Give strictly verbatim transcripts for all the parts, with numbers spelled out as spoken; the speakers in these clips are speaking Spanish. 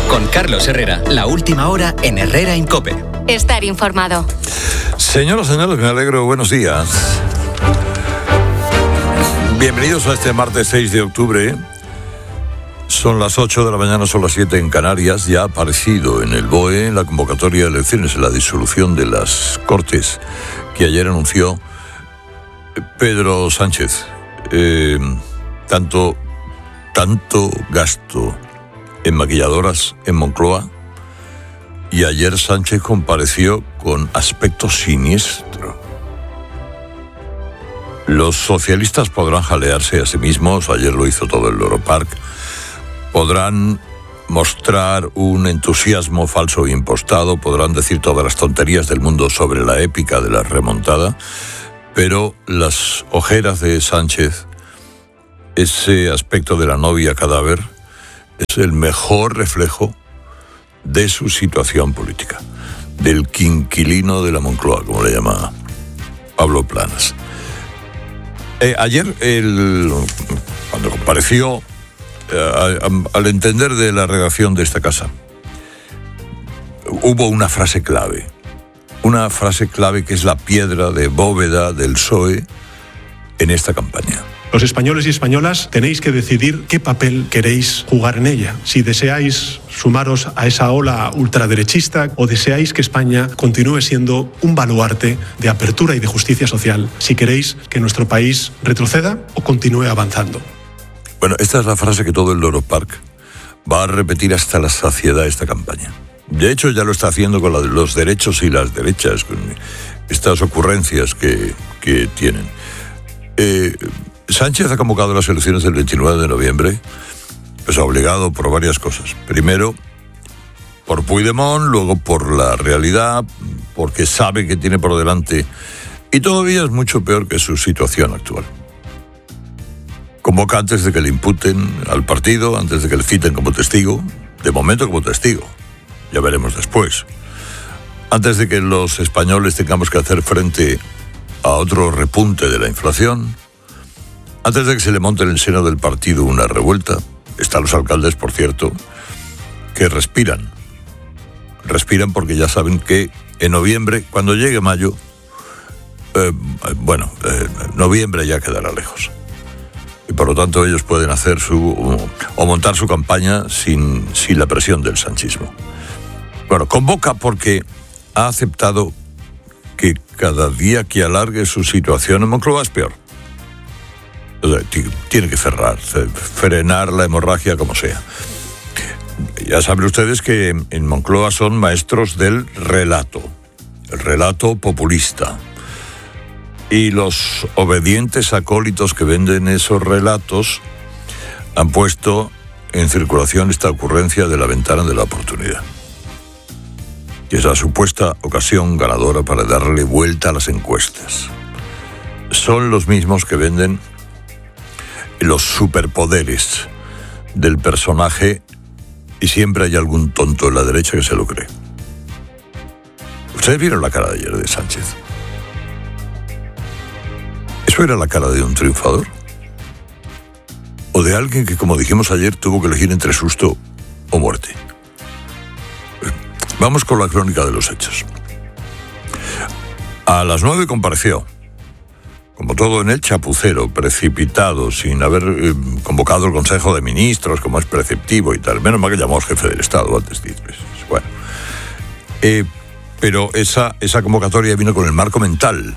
Con Carlos Herrera, la última hora en Herrera en COPE. Estar informado. Señoras, señores, me alegro. Buenos días. Bienvenidos a este martes seis de octubre. Son las ocho de la mañana, son las siete en Canarias. Ya ha aparecido en el B O E la convocatoria de elecciones, en la disolución de las Cortes que ayer anunció Pedro Sánchez. Eh, tanto, tanto gasto en maquilladoras en Moncloa, y ayer Sánchez compareció con aspecto siniestro. Los socialistas podrán jalearse a sí mismos, ayer lo hizo todo el Loro Park, podrán mostrar un entusiasmo falso e impostado, podrán decir todas las tonterías del mundo sobre la épica de la remontada, pero las ojeras de Sánchez, ese aspecto de la novia cadáver, es el mejor reflejo de su situación política, del quinquilino de la Moncloa, como le llama Pablo Planas. Eh, ayer, el, cuando compareció, eh, a, al entender de la redacción de esta casa, hubo una frase clave, una frase clave que es la piedra de bóveda del P S O E en esta campaña. Los españoles y españolas tenéis que decidir qué papel queréis jugar en ella. Si deseáis sumaros a esa ola ultraderechista o deseáis que España continúe siendo un baluarte de apertura y de justicia social. Si queréis que nuestro país retroceda o continúe avanzando. Bueno, esta es la frase que todo el Loro Park va a repetir hasta la saciedad esta campaña. De hecho, ya lo está haciendo con la de los derechos y las derechas, con estas ocurrencias que, que tienen. Eh... Sánchez ha convocado las elecciones del veintinueve de noviembre, pues obligado por varias cosas. Primero, por Puigdemont, luego por la realidad, porque sabe que tiene por delante, y todavía es mucho peor que su situación actual. Convoca antes de que le imputen al partido, antes de que le citen como testigo, de momento como testigo, ya veremos después. Antes de que los españoles tengamos que hacer frente a otro repunte de la inflación, antes de que se le monte en el seno del partido una revuelta. Están los alcaldes, por cierto, que respiran. Respiran porque ya saben que en noviembre, cuando llegue mayo, eh, bueno, eh, noviembre ya quedará lejos. Y por lo tanto ellos pueden hacer su, o montar su campaña sin, sin la presión del sanchismo. Bueno, convoca porque ha aceptado que cada día que alargue su situación en Moncloa es peor. Tiene que cerrar, frenar la hemorragia como sea. Ya saben ustedes que en Moncloa son maestros del relato, el relato populista. Y los obedientes acólitos que venden esos relatos han puesto en circulación esta ocurrencia de la ventana de la oportunidad, que es la supuesta ocasión ganadora para darle vuelta a las encuestas. Son los mismos que venden los superpoderes del personaje, y siempre hay algún tonto en la derecha que se lo cree. ¿Ustedes vieron la cara de ayer de Sánchez? ¿Eso era la cara de un triunfador? ¿O de alguien que, como dijimos ayer, tuvo que elegir entre susto o muerte? Vamos con la crónica de los hechos. A las nueve compareció, como todo en el chapucero, precipitado, sin haber eh, convocado el Consejo de Ministros, como es preceptivo y tal. Menos mal que llamó jefe del Estado antes de irse. Bueno, eh, pero esa, esa convocatoria vino con el marco mental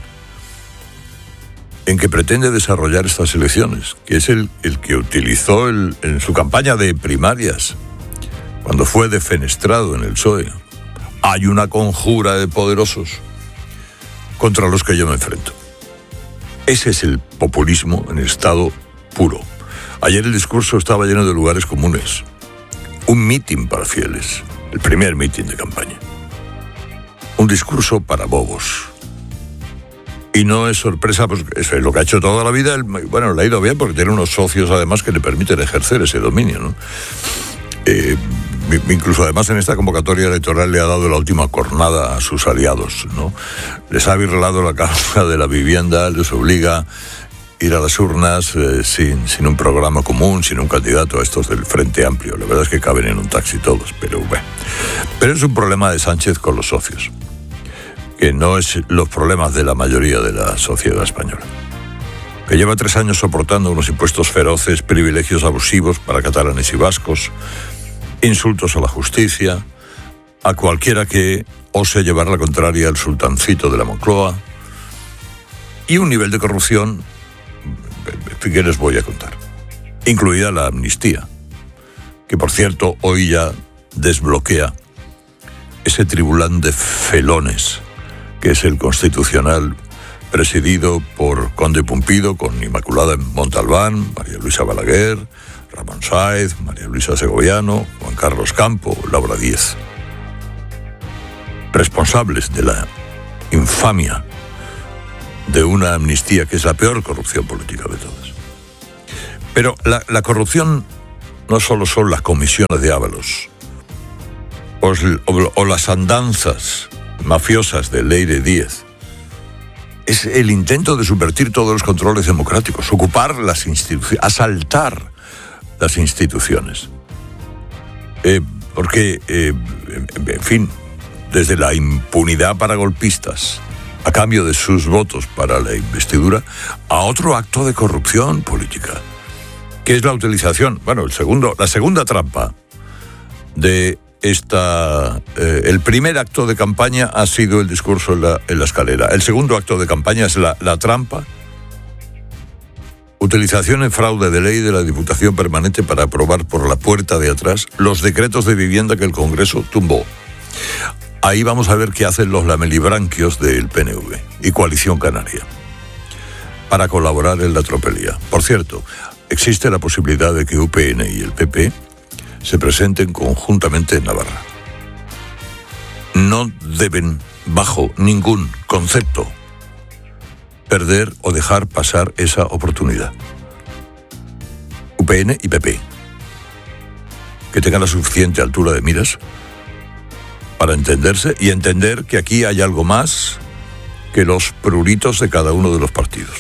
en que pretende desarrollar estas elecciones, que es el, el que utilizó el, en su campaña de primarias, cuando fue defenestrado en el P S O E. Hay una conjura de poderosos contra los que yo me enfrento. Ese es el populismo en estado puro. Ayer el discurso estaba lleno de lugares comunes. Un mitin para fieles, el primer mitin de campaña. Un discurso para bobos. Y no es sorpresa, pues es lo que ha hecho toda la vida. Bueno, le ha ido bien porque tiene unos socios además que le permiten ejercer ese dominio, ¿no? Eh, incluso además en esta convocatoria electoral le ha dado la última cornada a sus aliados, ¿no? Les ha virlado la causa de la vivienda, les obliga ir a las urnas eh, sin, sin un programa común, sin un candidato a estos del Frente Amplio. La verdad es que caben en un taxi todos, pero bueno. Pero es un problema de Sánchez con los socios, que no es los problemas de la mayoría de la sociedad española, que lleva tres años soportando unos impuestos feroces, privilegios abusivos para catalanes y vascos, insultos a la justicia, a cualquiera que ose llevar la contraria al sultancito de la Moncloa, y un nivel de corrupción que les voy a contar, incluida la amnistía, que por cierto hoy ya desbloquea ese tribunal de felones que es el Constitucional, presidido por Conde Pumpido, con Inmaculada Montalbán, María Luisa Balaguer, Ramón Sáez, María Luisa Segoviano, Juan Carlos Campo, Laura Díez. Responsables de la infamia de una amnistía que es la peor corrupción política de todas. Pero la, la corrupción no solo son las comisiones de Ábalos o, o, o las andanzas mafiosas de Leire Díez. Es el intento de subvertir todos los controles democráticos, ocupar las instituciones, asaltar las instituciones. Eh, porque, eh, en fin, desde la impunidad para golpistas, a cambio de sus votos para la investidura, a otro acto de corrupción política, que es la utilización, bueno, el segundo, la segunda trampa de esta... Eh, el primer acto de campaña ha sido el discurso en la, en la escalera. El segundo acto de campaña es la, la trampa, utilización en fraude de ley de la Diputación Permanente para aprobar por la puerta de atrás los decretos de vivienda que el Congreso tumbó. Ahí vamos a ver qué hacen los lamelibranquios del P N V y Coalición Canaria para colaborar en la tropelía. Por cierto, existe la posibilidad de que U P N y el P P se presenten conjuntamente en Navarra. No deben, bajo ningún concepto, perder o dejar pasar esa oportunidad. U P N y P P, que tengan la suficiente altura de miras para entenderse y entender que aquí hay algo más que los pruritos de cada uno de los partidos.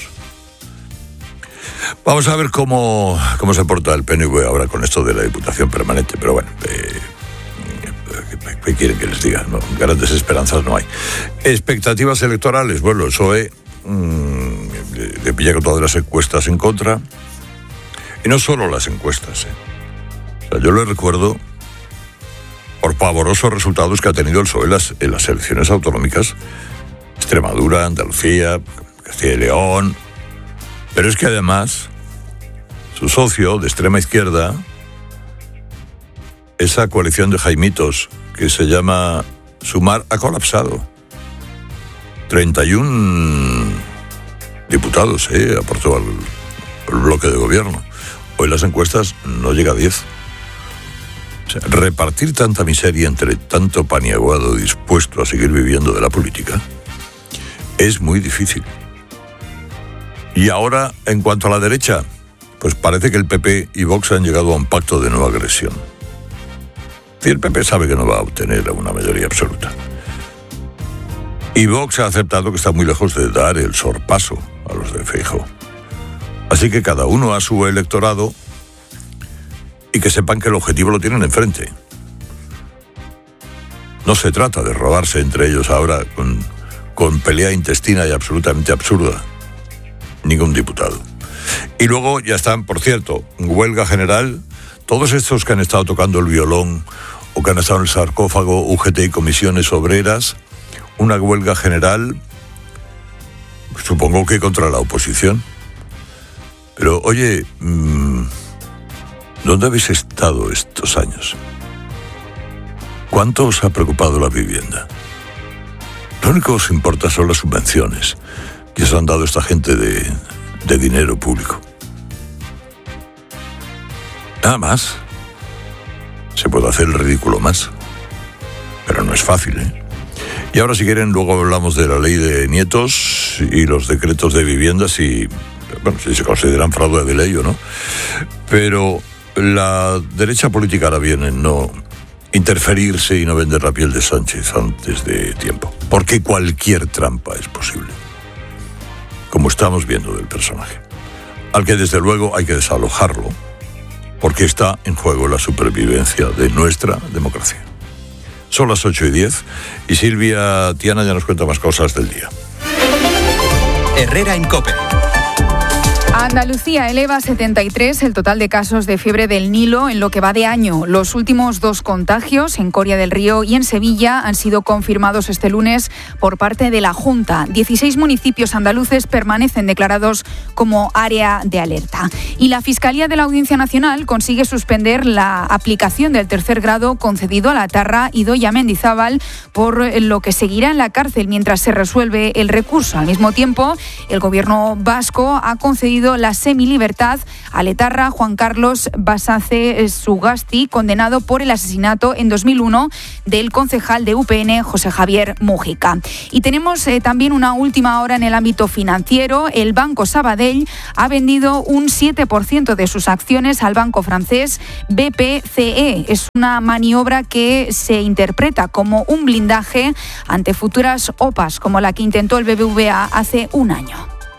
Vamos a ver cómo, cómo se porta el P N V ahora con esto de la Diputación Permanente, pero bueno, eh, ¿qué quieren que les diga? No, grandes esperanzas no hay. Expectativas electorales, bueno, el P S O E mmm, le, le pilla con todas las encuestas en contra, y no solo las encuestas, ¿eh? O sea, yo le recuerdo por pavorosos resultados que ha tenido el P S O E en las, en las elecciones autonómicas, Extremadura, Andalucía, Castilla y León. Pero es que además su socio de extrema izquierda, esa coalición de jaimitos que se llama Sumar, ha colapsado. treinta y uno diputados eh, aportó al, al bloque de gobierno. Hoy las encuestas no llega a diez. O sea, repartir tanta miseria entre tanto paniaguado dispuesto a seguir viviendo de la política es muy difícil. Y ahora, en cuanto a la derecha, pues parece que el P P y Vox han llegado a un pacto de no agresión. Y el P P sabe que no va a obtener una mayoría absoluta. Y Vox ha aceptado que está muy lejos de dar el sorpaso a los de Feijóo. Así que cada uno a su electorado y que sepan que el objetivo lo tienen enfrente. No se trata de robarse entre ellos ahora con, con pelea intestina y absolutamente absurda ningún diputado. Y luego ya están, por cierto, huelga general, todos estos que han estado tocando el violón o que han estado en el sarcófago, U G T y comisiones obreras, una huelga general, supongo que contra la oposición. Pero, oye, ¿dónde habéis estado estos años? ¿Cuánto os ha preocupado la vivienda? Lo único que os importa son las subvenciones que se han dado esta gente de, de dinero público. Nada más. Se puede hacer el ridículo más, pero no es fácil, ¿eh? Y ahora, si quieren, luego hablamos de la ley de nietos y los decretos de viviendas y, bueno, si se consideran fraude de ley o no. Pero la derecha política ahora viene en no interferirse y no vender la piel de Sánchez antes de tiempo, porque cualquier trampa es posible, como estamos viendo del personaje. al que desde luego hay que desalojarlo, porque está en juego la supervivencia de nuestra democracia. Son las ocho y diez y Silvia Tiana ya nos cuenta más cosas del día. Herrera en COPE. Andalucía eleva a setenta y tres el total de casos de fiebre del Nilo en lo que va de año. Los últimos dos contagios, en Coria del Río y en Sevilla, han sido confirmados este lunes por parte de la Junta. dieciséis municipios andaluces permanecen declarados como área de alerta. Y la Fiscalía de la Audiencia Nacional consigue suspender la aplicación del tercer grado concedido a la Tarra Idoia Mendizábal, por lo que seguirá en la cárcel mientras se resuelve el recurso. Al mismo tiempo, el gobierno vasco ha concedido la semilibertad al etarra Juan Carlos Basace Sugasti, condenado por el asesinato en dos mil uno del concejal de U P N, José Javier Mújica. Y tenemos eh, también una última hora en el ámbito financiero. El Banco Sabadell ha vendido un siete por ciento de sus acciones al banco francés B P C E. Es una maniobra que se interpreta como un blindaje ante futuras O P As, como la que intentó el B B V A hace un año.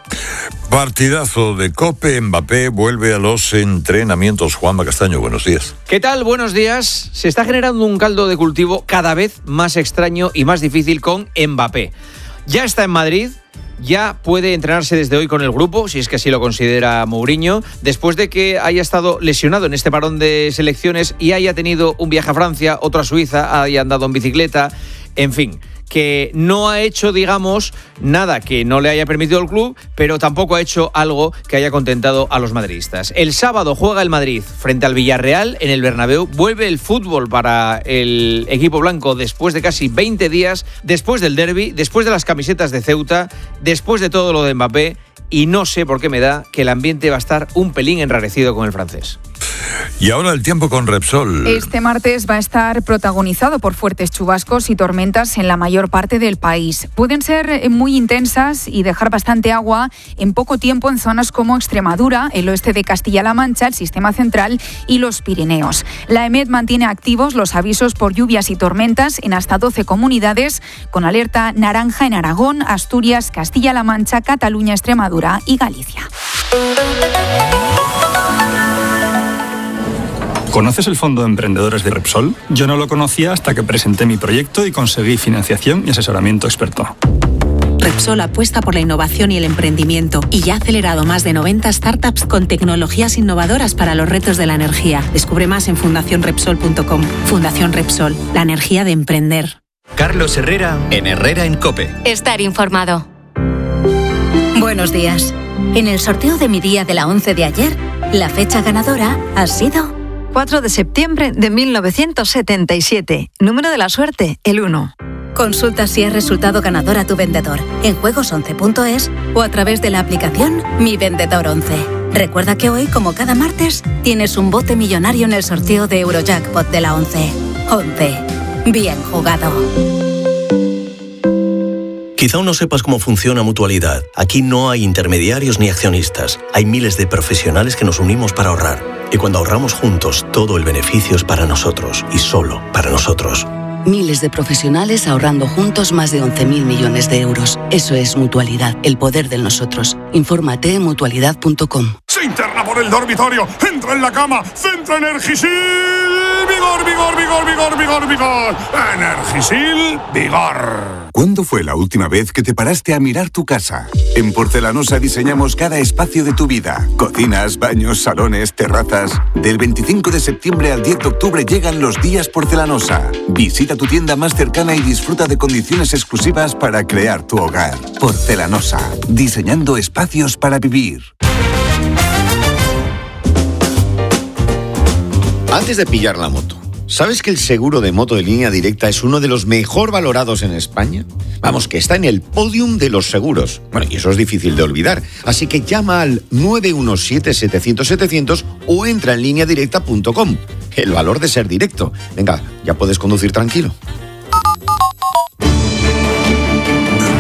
Partidazo de COPE. Mbappé vuelve a los entrenamientos. Juanma Castaño, buenos días. ¿Qué tal? Buenos días. Se está generando un caldo de cultivo cada vez más extraño y más difícil con Mbappé. Ya está en Madrid, ya puede entrenarse desde hoy con el grupo, si es que así lo considera Mourinho, después de que haya estado lesionado en este parón de selecciones y haya tenido un viaje a Francia, otro a Suiza, haya andado en bicicleta, en fin, que no ha hecho, digamos, nada que no le haya permitido el club, pero tampoco ha hecho algo que haya contentado a los madridistas. El sábado juega el Madrid frente al Villarreal en el Bernabéu. Vuelve el fútbol para el equipo blanco después de casi veinte días, después del derbi, después de las camisetas de Ceuta, después de todo lo de Mbappé, y no sé por qué me da que el ambiente va a estar un pelín enrarecido con el francés. Y ahora el tiempo con Repsol. Este martes va a estar protagonizado por fuertes chubascos y tormentas en la mayor parte del país. Pueden ser muy intensas y dejar bastante agua en poco tiempo en zonas como Extremadura, el oeste de Castilla-La Mancha, el Sistema Central y los Pirineos. La EMET mantiene activos los avisos por lluvias y tormentas en hasta doce comunidades, con alerta naranja en Aragón, Asturias, Castilla-La Mancha, Cataluña, Extremadura y Galicia. ¿Conoces el Fondo de Emprendedores de Repsol? Yo no lo conocía hasta que presenté mi proyecto y conseguí financiación y asesoramiento experto. Repsol apuesta por la innovación y el emprendimiento y ya ha acelerado más de noventa startups con tecnologías innovadoras para los retos de la energía. Descubre más en fundación repsol punto com. Fundación Repsol, la energía de emprender. Carlos Herrera en Herrera en COPE. Estar informado. Buenos días. En el sorteo de mi día de la once de ayer, la fecha ganadora ha sido cuatro de septiembre de mil novecientos setenta y siete. Número de la suerte, el uno. Consulta si has resultado ganador a tu vendedor en juegos once punto es o a través de la aplicación Mi Vendedor once. Recuerda que hoy, como cada martes, tienes un bote millonario en el sorteo de Eurojackpot de la once. once. Bien jugado. Quizá aún no sepas cómo funciona Mutualidad. Aquí no hay intermediarios ni accionistas. Hay miles de profesionales que nos unimos para ahorrar. Y cuando ahorramos juntos, todo el beneficio es para nosotros y solo para nosotros. Miles de profesionales ahorrando juntos más de once mil millones de euros. Eso es Mutualidad, el poder del nosotros. Infórmate en mutualidad punto com. Se interna por el dormitorio, entra en la cama, centra Energisil, vigor, vigor, vigor, vigor, vigor, vigor. Energisil, vigor. ¿Cuándo fue la última vez que te paraste a mirar tu casa? En Porcelanosa diseñamos cada espacio de tu vida. Cocinas, baños, salones, terrazas. Del veinticinco de septiembre al diez de octubre llegan los días Porcelanosa. Visita tu tienda más cercana y disfruta de condiciones exclusivas para crear tu hogar. Porcelanosa, diseñando espacios para vivir. Antes de pillar la moto, ¿sabes que el seguro de moto de Línea Directa es uno de los mejor valorados en España? Vamos, que está en el podium de los seguros. Bueno, y eso es difícil de olvidar. Así que llama al nueve uno siete, setecientos, setecientos o entra en línea directa punto com. El valor de ser directo. Venga, ya puedes conducir tranquilo.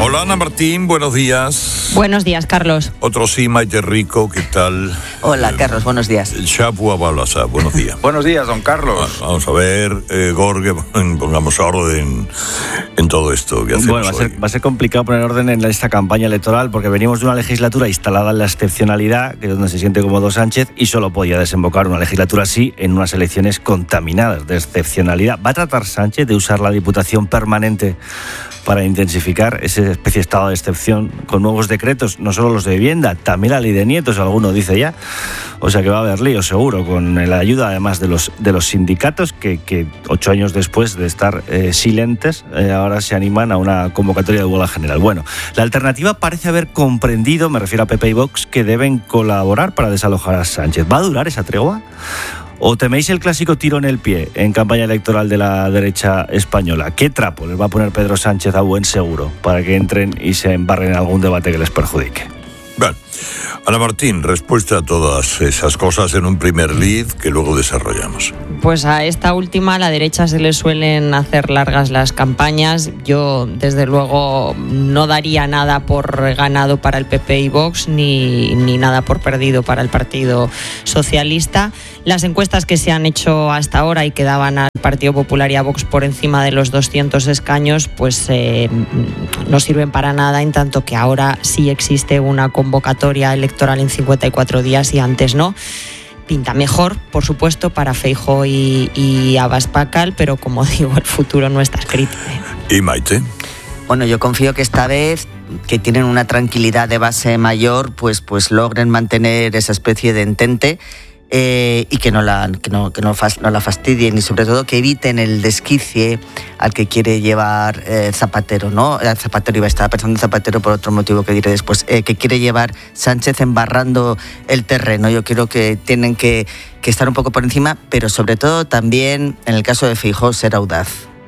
Hola, Ana Martín, buenos días. Buenos días, Carlos. Otro sí, Maite Rico, ¿qué tal? Hola, Carlos, buenos días. El Chapu Abalasa, buenos días. Buenos días, don Carlos. Bueno, vamos a ver, eh, Gorge, pongamos orden en todo esto que hacemos Bueno, va a, ser, va a ser complicado poner orden en esta campaña electoral porque venimos de una legislatura instalada en la excepcionalidad, que es donde se siente cómodo Sánchez, y solo podía desembocar una legislatura así en unas elecciones contaminadas de excepcionalidad. ¿Va a tratar Sánchez de usar la Diputación permanente para intensificar esa especie de estado de excepción con nuevos decretos, no solo los de vivienda, también la ley de nietos, alguno dice ya? O sea que va a haber lío seguro, con la ayuda además de los de los sindicatos que, que ocho años después de estar eh, silentes, eh, ahora se animan a una convocatoria de huelga general. Bueno, la alternativa parece haber comprendido, me refiero a P P y Vox, que deben colaborar para desalojar a Sánchez. ¿Va a durar esa tregua? ¿O teméis el clásico tiro en el pie en campaña electoral de la derecha española? ¿Qué trapo les va a poner Pedro Sánchez a buen seguro para que entren y se embarren en algún debate que les perjudique? Bueno, Ana Martín, respuesta a todas esas cosas en un primer lead que luego desarrollamos. Pues a esta última, a la derecha se le suelen hacer largas las campañas. Yo, desde luego, no daría nada por ganado para el P P y Vox, ni, ni nada por perdido para el Partido Socialista. Las encuestas que se han hecho hasta ahora y que daban al Partido Popular y a Vox por encima de los doscientos escaños, pues eh, no sirven para nada, en tanto que ahora sí existe una convocatoria electoral en cincuenta y cuatro días y antes no. Pinta mejor, por supuesto, para Feijóo y, y Abascal, pero como digo, el futuro no está escrito. ¿Y Maite? Bueno, yo confío que esta vez, que tienen una tranquilidad de base mayor, pues, pues logren mantener esa especie de entente. Eh, y que no la que no que no, fas, no la fastidien, y sobre todo que eviten el desquicie al que quiere llevar eh, Zapatero, ¿no? Zapatero iba a estar pensando en Zapatero por otro motivo que diré después, eh, que quiere llevar Sánchez embarrando el terreno. Yo creo que tienen que, que estar un poco por encima, pero sobre todo también en el caso de Feijóo ser audaz.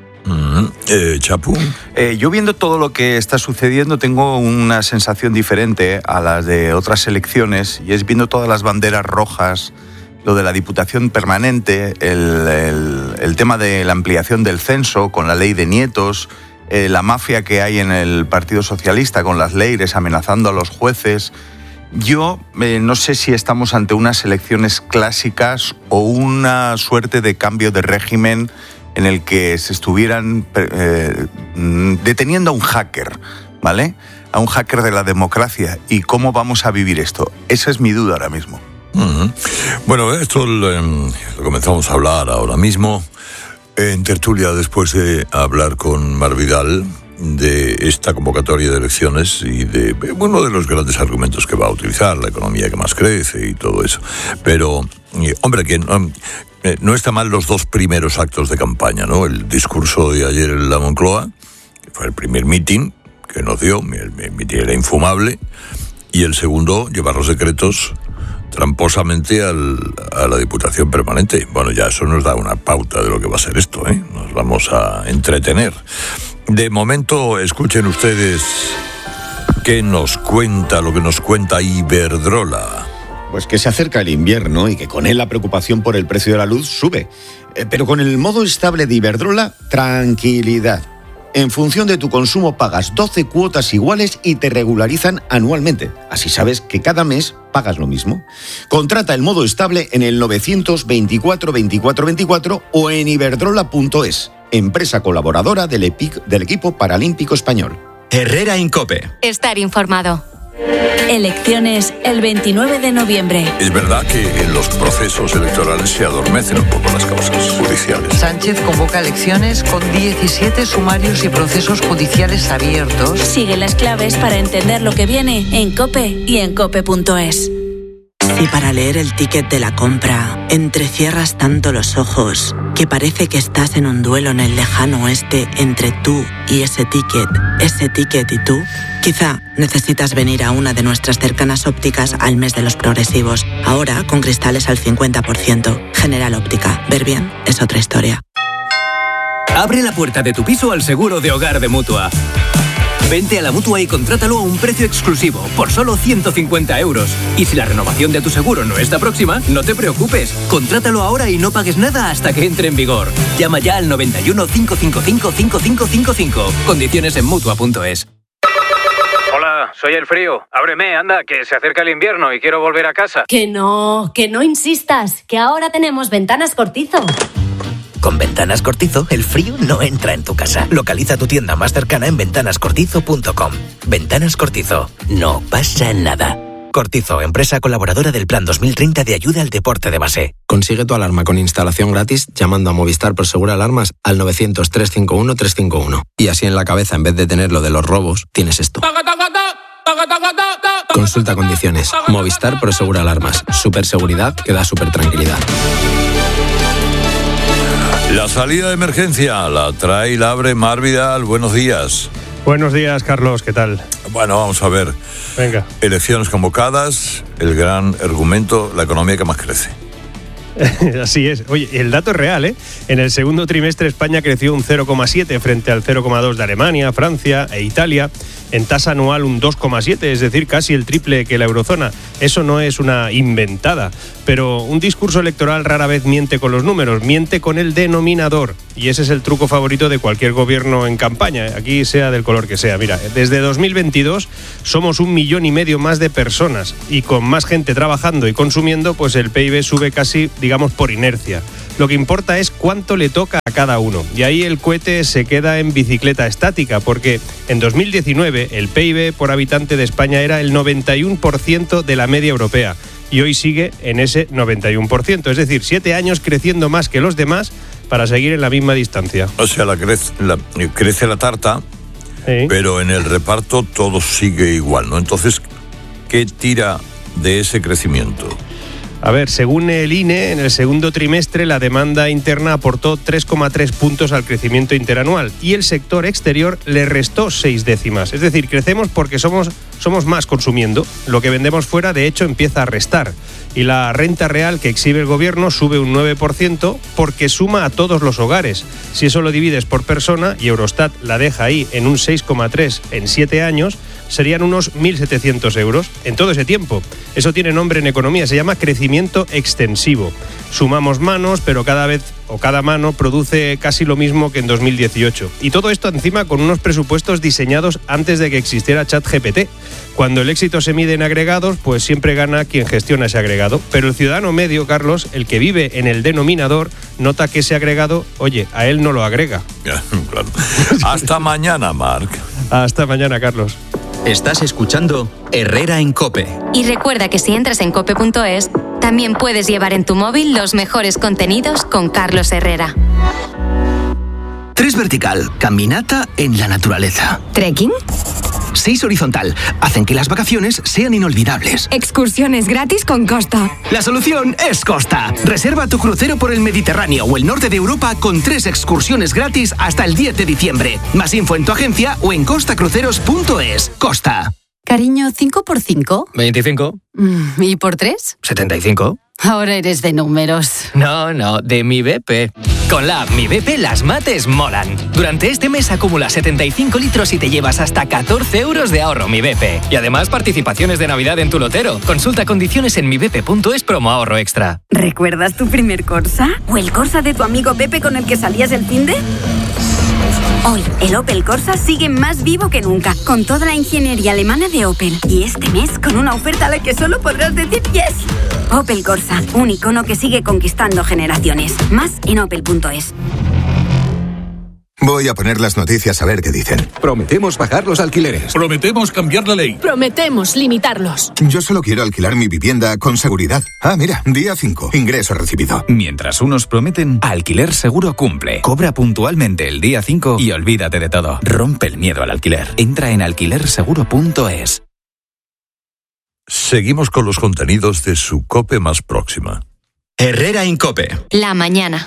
Mm, eh, Chapu. Eh, yo viendo todo lo que está sucediendo tengo una sensación diferente a las de otras elecciones, y es viendo todas las banderas rojas, lo de la Diputación permanente, el, el, el tema de la ampliación del censo con la ley de nietos, eh, la mafia que hay en el Partido Socialista con las leyes amenazando a los jueces. Yo eh, no sé si estamos ante unas elecciones clásicas o una suerte de cambio de régimen en el que se estuvieran eh, deteniendo a un hacker, ¿vale? A un hacker de la democracia. ¿Y cómo vamos a vivir esto? Esa es mi duda ahora mismo. Uh-huh. Bueno, esto lo, lo comenzamos a hablar ahora mismo en tertulia, después de hablar con Mar Vidal de esta convocatoria de elecciones y de uno de los grandes argumentos que va a utilizar, la economía que más crece y todo eso. Pero, hombre, que no, no está mal los dos primeros actos de campaña, ¿no? El discurso de ayer en la Moncloa, que fue el primer mitin que nos dio, el mitin era infumable, y el segundo, llevar los decretos tramposamente al, a la Diputación permanente. Bueno, ya eso nos da una pauta de lo que va a ser esto, ¿eh? Nos vamos a entretener. De momento, escuchen ustedes qué nos cuenta, lo que nos cuenta Iberdrola. Pues que se acerca el invierno y que con él la preocupación por el precio de la luz sube. Eh, pero con el modo estable de Iberdrola, tranquilidad. En función de tu consumo pagas doce cuotas iguales y te regularizan anualmente. Así sabes que cada mes pagas lo mismo. Contrata el modo estable en el novecientos veinticuatro veinticuatro veinticuatro o en iberdrola punto es, empresa colaboradora del, EPIC, del equipo paralímpico español. Herrera en COPE. Estar informado. Elecciones el veintinueve de noviembre. Es verdad que en los procesos electorales se adormecen un poco las causas judiciales. Sánchez convoca elecciones con diecisiete sumarios y procesos judiciales abiertos. Sigue las claves para entender lo que viene en COPE y en cope punto es. Si para leer el ticket de la compra entrecierras tanto los ojos que parece que estás en un duelo en el lejano oeste entre tú y ese ticket, ese ticket y tú, quizá necesitas venir a una de nuestras cercanas ópticas al mes de los progresivos. Ahora con cristales al cincuenta por ciento. General Óptica. Ver bien es otra historia. Abre la puerta de tu piso al seguro de hogar de Mutua. Vente a la Mutua y contrátalo a un precio exclusivo, por solo ciento cincuenta euros. Y si la renovación de tu seguro no está próxima, no te preocupes. Contrátalo ahora y no pagues nada hasta que entre en vigor. Llama ya al noventa y uno, cinco cinco cinco, cinco cinco cinco cinco. Condiciones en Mutua punto es. soy el frío. Ábreme, anda, que se acerca el invierno y quiero volver a casa. Que no, que no insistas, que ahora tenemos Ventanas Cortizo. Con Ventanas Cortizo, el frío no entra en tu casa. Localiza tu tienda más cercana en ventanas cortizo punto com. Ventanas Cortizo. No pasa nada. Cortizo, empresa colaboradora del Plan dos mil treinta de ayuda al deporte de base. Consigue tu alarma con instalación gratis llamando a Movistar Prosegur Alarmas al novecientos, trescientos cincuenta y uno, trescientos cincuenta y uno. Y así en la cabeza, en vez de tener lo de los robos, tienes esto. Consulta condiciones. Movistar Prosegur Alarmas. Superseguridad que da super tranquilidad. La salida de emergencia la trae y la abre Mar Vidal. Buenos días. Buenos días, Carlos, ¿qué tal? Bueno, vamos a ver. Venga. Elecciones convocadas, el gran argumento, la economía que más crece. Así es. Oye, el dato es real, ¿eh? En el segundo trimestre España creció un cero coma siete frente al cero coma dos de Alemania, Francia e Italia. En tasa anual un dos coma siete, es decir, casi el triple que la eurozona. Eso no es una inventada, pero un discurso electoral rara vez miente con los números, miente con el denominador. Y ese es el truco favorito de cualquier gobierno en campaña, aquí sea del color que sea. Mira, desde dos mil veintidós somos un millón y medio más de personas y con más gente trabajando y consumiendo, pues el P I B sube casi, digamos, por inercia. Lo que importa es cuánto le toca a cada uno. Y ahí el cohete se queda en bicicleta estática, porque en dos mil diecinueve el P I B por habitante de España era el noventa y uno por ciento de la media europea. Y hoy sigue en ese noventa y uno por ciento. Es decir, siete años creciendo más que los demás para seguir en la misma distancia. O sea, la crece la, crece la tarta, ¿sí? Pero en el reparto todo sigue igual, ¿no? Entonces, ¿qué tira de ese crecimiento? A ver, según el I N E, en el segundo trimestre la demanda interna aportó tres coma tres puntos al crecimiento interanual y el sector exterior le restó seis décimas. Es decir, crecemos porque somos, somos más consumiendo. Lo que vendemos fuera, de hecho, empieza a restar. Y la renta real que exhibe el gobierno sube un nueve por ciento porque suma a todos los hogares. Si eso lo divides por persona, y Eurostat la deja ahí en un seis coma tres en siete años, serían unos mil setecientos euros en todo ese tiempo. Eso tiene nombre en economía, se llama crecimiento extensivo. Sumamos manos, pero cada vez o cada mano produce casi lo mismo que en dos mil dieciocho. Y todo esto encima con unos presupuestos diseñados antes de que existiera ChatGPT. Cuando el éxito se mide en agregados, pues siempre gana quien gestiona ese agregado. Pero el ciudadano medio, Carlos, el que vive en el denominador, nota que ese agregado, oye, a él no lo agrega. Claro. Hasta mañana, Marc. Hasta mañana, Carlos. Estás escuchando Herrera en COPE. Y recuerda que si entras en cope punto es, también puedes llevar en tu móvil los mejores contenidos con Carlos Herrera. Tres vertical, caminata en la naturaleza. ¿Trekking? Seis horizontal, hacen que las vacaciones sean inolvidables. Excursiones gratis con Costa. La solución es Costa. Reserva tu crucero por el Mediterráneo o el norte de Europa con tres excursiones gratis hasta el diez de diciembre. Más info en tu agencia o en costa cruceros punto es. Costa. Cariño, ¿cinco por cinco? veinticinco. ¿Y por tres? setenta y cinco. Ahora eres de números. No, no, de Mi B P. Con la app Mi B P las mates molan. Durante este mes acumula setenta y cinco litros y te llevas hasta catorce euros de ahorro Mi B P. Y además participaciones de Navidad en tu lotero. Consulta condiciones en mi b p punto es promo ahorro extra. ¿Recuerdas tu primer Corsa? ¿O el Corsa de tu amigo Pepe con el que salías el finde? Hoy, el Opel Corsa sigue más vivo que nunca, con toda la ingeniería alemana de Opel. Y este mes, con una oferta a la que solo podrás decir yes. Opel Corsa, un icono que sigue conquistando generaciones. Más en opel punto es. Voy a poner las noticias a ver qué dicen. Prometemos bajar los alquileres. Prometemos cambiar la ley. Prometemos limitarlos. Yo solo quiero alquilar mi vivienda con seguridad. Ah, mira, día cinco, ingreso recibido. Mientras unos prometen, Alquiler Seguro cumple. Cobra puntualmente el día cinco y olvídate de todo. Rompe el miedo al alquiler. Entra en alquiler seguro punto es. Seguimos con los contenidos de su COPE más próxima. Herrera en COPE. La mañana.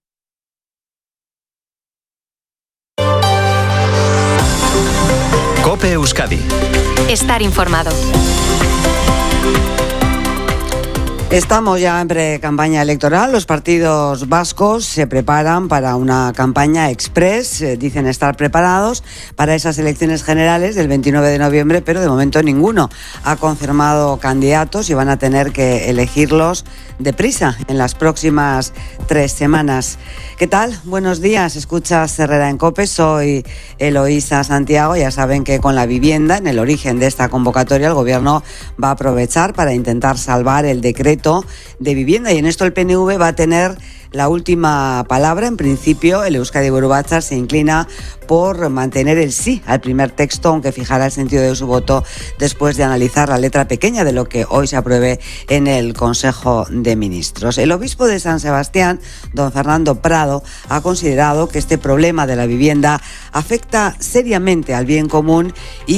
COPE Euskadi. Estar informado. Estamos ya en pre-campaña electoral. Los partidos vascos se preparan para una campaña express. Eh, dicen estar preparados para esas elecciones generales del veintinueve de noviembre, pero de momento ninguno ha confirmado candidatos y van a tener que elegirlos deprisa en las próximas tres semanas. ¿Qué tal? Buenos días. Escuchas Herrera en COPE. Soy Eloísa Santiago. Ya saben que con la vivienda, en el origen de esta convocatoria, el Gobierno va a aprovechar para intentar salvar el decreto de vivienda, y en esto el P N V va a tener la última palabra. En principio, el Euskadi Buru Batzar se inclina por mantener el sí al primer texto, aunque fijará el sentido de su voto después de analizar la letra pequeña de lo que hoy se apruebe en el Consejo de Ministros. El obispo de San Sebastián, don Fernando Prado, ha considerado que este problema de la vivienda afecta seriamente al bien común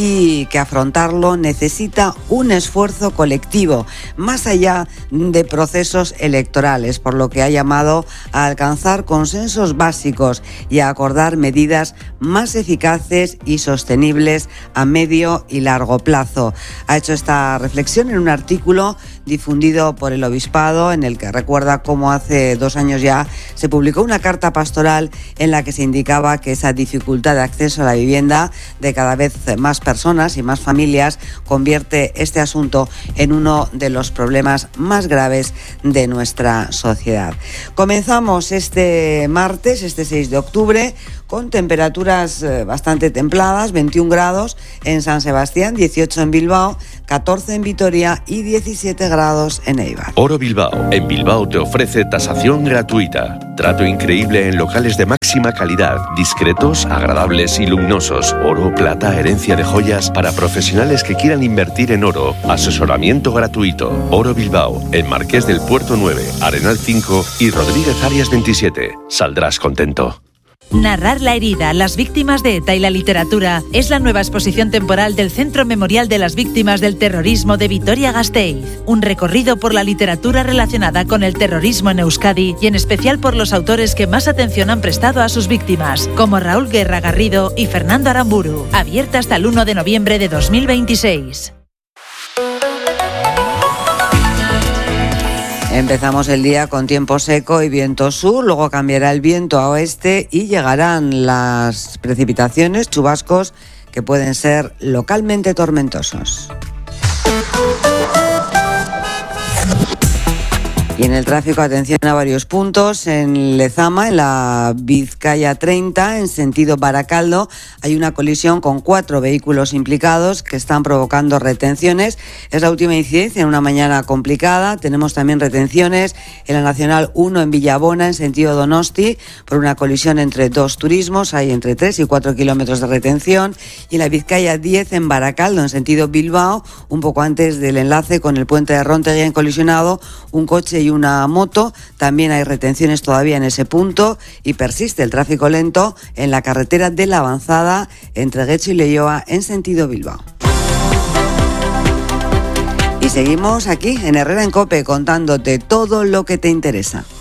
y que afrontarlo necesita un esfuerzo colectivo, más allá de procesos electorales, por lo que ha llamado a alcanzar consensos básicos y a acordar medidas más eficaces y sostenibles a medio y largo plazo. Ha hecho esta reflexión en un artículo difundido por el Obispado, en el que recuerda cómo hace dos años ya se publicó una carta pastoral en la que se indicaba que esa dificultad de acceso a la vivienda de cada vez más personas y más familias convierte este asunto en uno de los problemas más graves de nuestra sociedad. Comenzamos este martes, este seis de octubre, con temperaturas bastante templadas, veintiún grados en San Sebastián, dieciocho en Bilbao, catorce en Vitoria y diecisiete grados en Eibar. Oro Bilbao. En Bilbao te ofrece tasación gratuita. Trato increíble en locales de máxima calidad, discretos, agradables y luminosos. Oro, plata, herencia de joyas para profesionales que quieran invertir en oro. Asesoramiento gratuito. Oro Bilbao. En Marqués del Puerto nueve, Arenal cinco y Rodríguez Arias veintisiete. Saldrás contento. Narrar la herida, las víctimas de ETA y la literatura es la nueva exposición temporal del Centro Memorial de las Víctimas del Terrorismo de Vitoria-Gasteiz. Un recorrido por la literatura relacionada con el terrorismo en Euskadi y en especial por los autores que más atención han prestado a sus víctimas, como Raúl Guerra Garrido y Fernando Aramburu. Abierta hasta el uno de noviembre de dos mil veintiséis. Empezamos el día con tiempo seco y viento sur, luego cambiará el viento a oeste y llegarán las precipitaciones, chubascos que pueden ser localmente tormentosos. Y en el tráfico, atención a varios puntos. En Lezama, en la Vizcaya treinta, en sentido Baracaldo, hay una colisión con cuatro vehículos implicados que están provocando retenciones. Es la última incidencia en una mañana complicada. Tenemos también retenciones en la Nacional uno en Villabona, en sentido Donosti, por una colisión entre dos turismos. Hay entre tres y cuatro kilómetros de retención. Y en la Vizcaya diez en Baracaldo, en sentido Bilbao, un poco antes del enlace con el puente de Rontegui, han colisionado un coche y una moto. También hay retenciones todavía en ese punto y persiste el tráfico lento en la carretera de la Avanzada entre Getxo y Leioa en sentido Bilbao. Y seguimos aquí en Herrera en COPE contándote todo lo que te interesa.